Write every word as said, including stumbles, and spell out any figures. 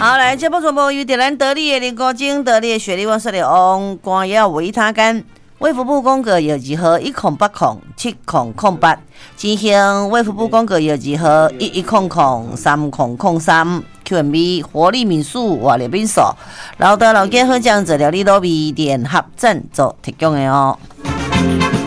好，来节目全部由咱得力的林国精、得力的雪莉旺色的王光耀维他干。卫福部公告药剂号一零八零七零零八，进行卫福部公告药剂号一一零零三零零三 Q M B 活力民宿活力民宿，老德老健好酱治疗你都微联合赞助提供的哦。